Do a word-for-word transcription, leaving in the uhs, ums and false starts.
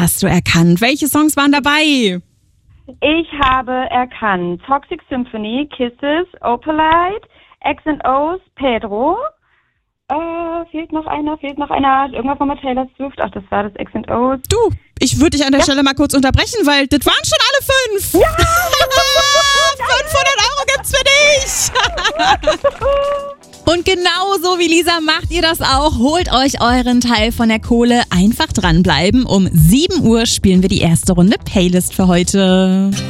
hast du erkannt? Welche Songs waren dabei? Ich habe erkannt Toxic Symphony, Kisses, Opalite, X and O's, Pedro. Äh, fehlt noch einer, fehlt noch einer. Irgendwas von Taylor Swift. Ach, das war das X and O's. Du, ich würde dich an der ja. Stelle mal kurz unterbrechen, weil das waren schon alle fünf. Ja! fünfhundert Euro gibt's für dich. Und genauso wie Lisa macht ihr das auch. Holt euch euren Teil von der Kohle. Einfach dranbleiben. Um sieben Uhr spielen wir die erste Runde Playlist für heute.